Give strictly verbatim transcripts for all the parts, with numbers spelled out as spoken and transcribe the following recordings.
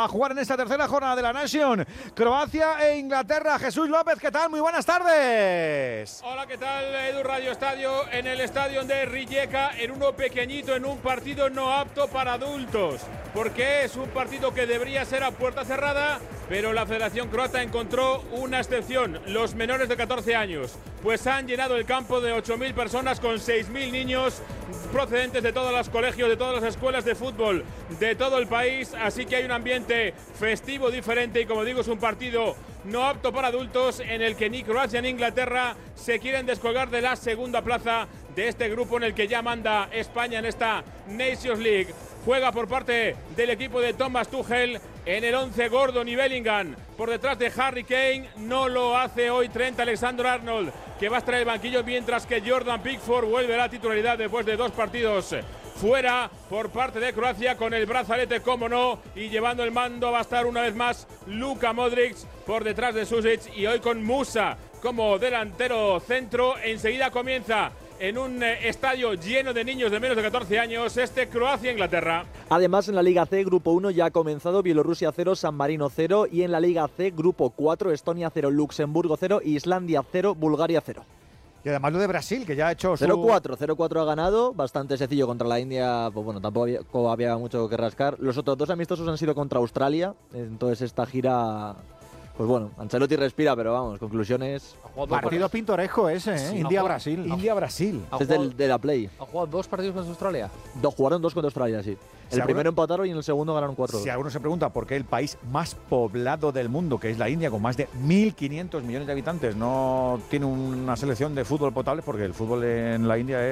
a jugar en esta tercera jornada de la Nation. Croacia e Inglaterra. Jesús López, ¿qué tal? Muy buenas tardes. Hola, ¿qué tal? Edu Radio Estadio, en el estadio de Rijeka, en uno pequeñito, en un partido no apto para adultos, porque es un partido que debería ser a puerta cerrada, pero la Federación Croata encontró una excepción, los menores de catorce años, pues han llenado el campo de ocho mil personas con seis mil niños procedentes de todos los colegios, de todas las escuelas de fútbol de todo el país, así que hay un ambiente festivo diferente y, como digo, es un partido no apto para adultos en el que ni Croacia ni Inglaterra se quieren descolgar de la segunda plaza de este grupo en el que ya manda España en esta Nations League. Juega por parte del equipo de Thomas Tuchel en el once Gordon y Bellingham. Por detrás de Harry Kane no lo hace hoy Trent Alexander-Arnold, que va a estar en el banquillo, mientras que Jordan Pickford vuelve a la titularidad después de dos partidos fuera por parte de Croacia, con el brazalete, como no, y llevando el mando va a estar una vez más Luka Modric por detrás de Susic, y hoy con Musa como delantero centro. Enseguida comienza en un eh, estadio lleno de niños de menos de catorce años este Croacia-Inglaterra. Además, en la Liga C, Grupo uno ya ha comenzado. Bielorrusia cero, San Marino cero, y en la Liga C, Grupo cuatro, Estonia cero, Luxemburgo cero, Islandia cero, Bulgaria cero. Y además lo de Brasil, que ya ha hecho su... cero cuatro, cero cuatro ha ganado, bastante sencillo contra la India, pues bueno, tampoco había, había mucho que rascar. Los otros dos amistosos han sido contra Australia, entonces esta gira... Pues bueno, Ancelotti respira, pero vamos, conclusiones... Partido pintoresco ese, ¿eh? Sí, India-Brasil. India-Brasil. Es del, de la Play. ¿Ha jugado dos partidos contra Australia? Dos, jugaron dos contra Australia, sí. Si El alguno, primero empataron y en el segundo ganaron cuatro. Si alguno se pregunta por qué el país más poblado del mundo, que es la India, con más de mil quinientos millones de habitantes, no tiene una selección de fútbol potable, porque el fútbol en la India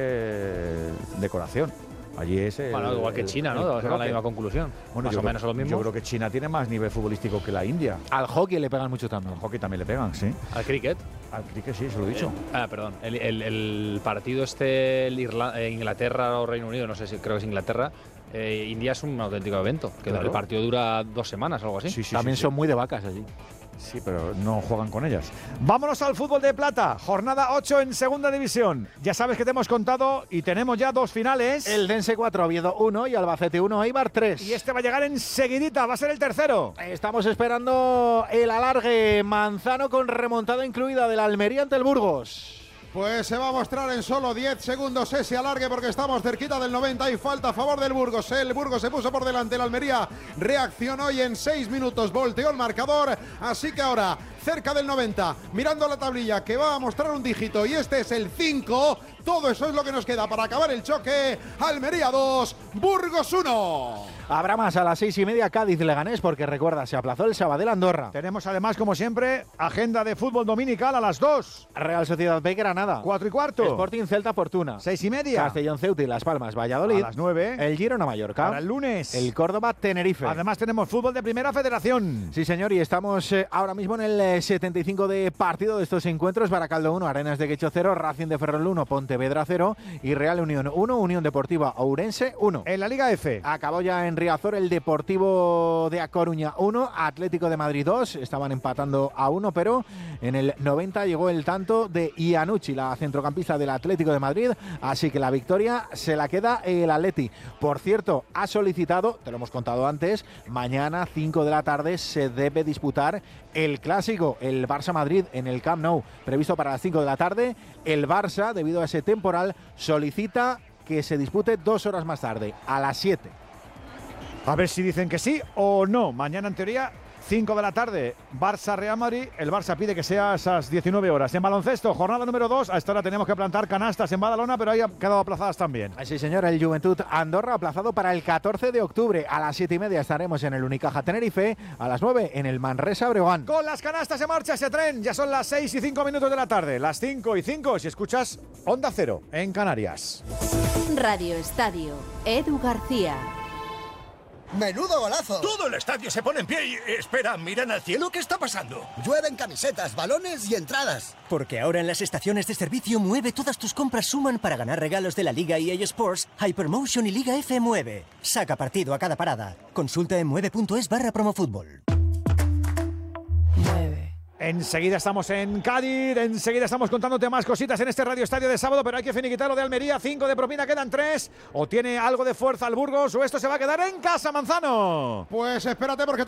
es decoración. Allí es el, Bueno, igual que China, ¿no? Vamos a la misma conclusión. Bueno, más o menos lo mismo. Yo creo que China tiene más nivel futbolístico que la India. Al hockey le pegan mucho también. Al hockey también le pegan, sí. Al cricket. Al cricket sí, se lo he dicho. Eh, ah, perdón. El, el, el partido este, el Irla eh, Inglaterra o Reino Unido, no sé si creo que es Inglaterra. Eh, India es un auténtico evento. Que claro. El partido dura dos semanas o algo así. Sí, sí, también sí, son sí. muy de vacas allí. Sí, pero no juegan con ellas. Vámonos al fútbol de plata. Jornada ocho en segunda división. Ya sabes que te hemos contado y tenemos ya dos finales. El Dense cuatro, Oviedo uno y Albacete uno, Eibar tres. Y este va a llegar enseguidita, va a ser el tercero. Estamos esperando el alargue. Manzano con remontada incluida del Almería ante el Burgos. Pues se va a mostrar en solo diez segundos ese alargue, porque estamos cerquita del noventa y falta a favor del Burgos. El Burgos se puso por delante, el Almería reaccionó y en seis minutos volteó el marcador. Así que ahora, cerca del noventa, mirando la tablilla que va a mostrar un dígito y este es el cinco. Todo eso es lo que nos queda para acabar el choque. Almería dos, Burgos uno. Habrá más a las seis y media Cádiz-Leganés, porque recuerda, se aplazó el Sabadell-Andorra. Tenemos además, como siempre, agenda de fútbol dominical a las dos. Real Sociedad B, Granada. Cuatro y cuarto. Sporting Celta Fortuna. Seis y media. Castellón Ceuta y Las Palmas Valladolid. A las nueve. El Girona Mallorca. Para el lunes. El Córdoba Tenerife. Además tenemos fútbol de Primera Federación. Sí, señor, y estamos eh, ahora mismo en el eh, setenta y cinco de partido de estos encuentros. Baracaldo uno, Arenas de Quecho cero, Racing de Ferrol uno, Pontevedra cero y Real Unión uno, Unión Deportiva Ourense uno. En la Liga F. Acabó ya en Riazor el Deportivo de A Coruña uno, Atlético de Madrid dos. Estaban empatando a uno, pero en el noventa llegó el tanto de Iannucci, la centrocampista del Atlético de Madrid. Así que la victoria se la queda el Atleti. Por cierto, ha solicitado, te lo hemos contado antes, mañana cinco de la tarde se debe disputar el clásico, el Barça-Madrid en el Camp Nou, previsto para las cinco de la tarde. El Barça, debido a ese temporal, solicita que se dispute dos horas más tarde, a las siete. A ver si dicen que sí o no. Mañana, en teoría, cinco de la tarde, Barça-Real Madrid. El Barça pide que sea a esas diecinueve horas. En baloncesto, jornada número dos. A esta hora tenemos que plantar canastas en Badalona, pero ahí han quedado aplazadas también. Sí, señor. El Juventud Andorra aplazado para el catorce de octubre. A las siete y media estaremos en el Unicaja Tenerife. A las nueve en el Manresa Breogán. Con las canastas se marcha ese tren. Ya son las seis y cinco minutos de la tarde. Las cinco y cinco si escuchas Onda Cero en Canarias. Radio Estadio. Edu García. ¡Menudo golazo! Todo el estadio se pone en pie y... Espera, ¿miran al cielo? ¿Qué está pasando? Llueven camisetas, balones y entradas. Porque ahora en las estaciones de servicio Mueve todas tus compras suman para ganar regalos de la Liga E A Sports, Hypermotion y Liga F Mueve. Saca partido a cada parada. Consulta en mueve punto es barra promofútbol. Enseguida estamos en Cádiz, enseguida estamos contándote más cositas en este Radio Estadio de sábado, pero hay que finiquitar lo de Almería, cinco de propina, quedan tres, o tiene algo de fuerza el Burgos, o esto se va a quedar en casa, Manzano. Pues espérate porque